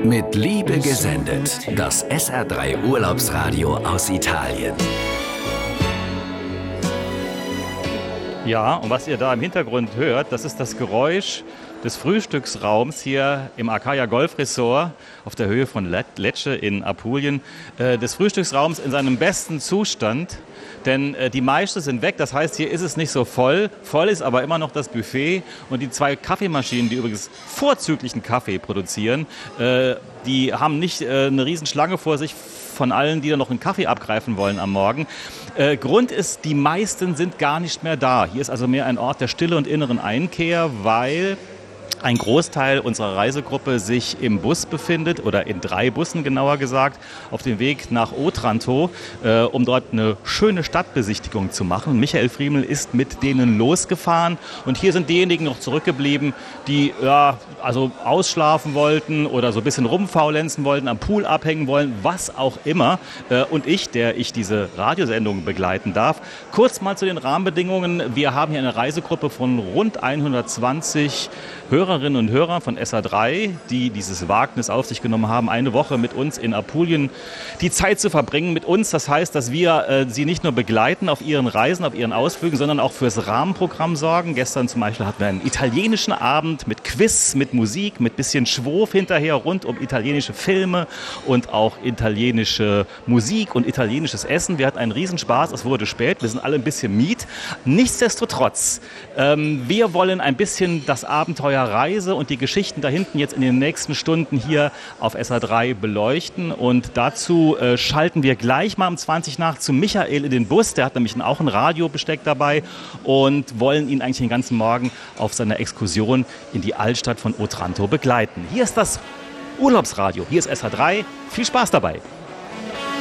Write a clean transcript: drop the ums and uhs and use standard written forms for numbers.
Mit Liebe gesendet, das SR3 Urlaubsradio aus Italien. Ja, und was ihr da im Hintergrund hört, das ist das Geräusch des Frühstücksraums hier im Acaia Golf Resort auf der Höhe von Lecce in Apulien. Des Frühstücksraums in seinem besten Zustand, denn die meisten sind weg, das heißt, hier ist es nicht so voll. Voll ist aber immer noch das Buffet und die 2 Kaffeemaschinen, die übrigens vorzüglichen Kaffee produzieren, die haben nicht eine Riesenschlange vor sich von allen, die da noch einen Kaffee abgreifen wollen am Morgen. Grund ist, die meisten sind gar nicht mehr da. Hier ist also mehr ein Ort der Stille und inneren Einkehr, weil ein Großteil unserer Reisegruppe sich im Bus befindet, oder in 3 Bussen genauer gesagt, auf dem Weg nach Otranto, um dort eine schöne Stadtbesichtigung zu machen. Michael Friemel ist mit denen losgefahren und hier sind diejenigen noch zurückgeblieben, die also ausschlafen wollten oder so ein bisschen rumfaulenzen wollten, am Pool abhängen wollen, was auch immer. Und ich diese Radiosendung begleiten darf. Kurz mal zu den Rahmenbedingungen. Wir haben hier eine Reisegruppe von rund 120 Hörerinnen und Hörer von SR3, die dieses Wagnis auf sich genommen haben, eine Woche mit uns in Apulien die Zeit zu verbringen mit uns. Das heißt, dass wir sie nicht nur begleiten auf ihren Reisen, auf ihren Ausflügen, sondern auch fürs Rahmenprogramm sorgen. Gestern zum Beispiel hatten wir einen italienischen Abend mit Quiz, mit Musik, mit bisschen Schwurf hinterher rund um italienische Filme und auch italienische Musik und italienisches Essen. Wir hatten einen Riesenspaß, es wurde spät, wir sind alle ein bisschen mied. Nichtsdestotrotz, wir wollen ein bisschen das Abenteuer Reise und die Geschichten da hinten jetzt in den nächsten Stunden hier auf SR3 beleuchten. Und dazu schalten wir gleich mal um 20 nach zu Michael in den Bus. Der hat nämlich auch ein Radiobesteck dabei und wollen ihn eigentlich den ganzen Morgen auf seiner Exkursion in die Altstadt von Otranto begleiten. Hier ist das Urlaubsradio, hier ist SR3. Viel Spaß dabei!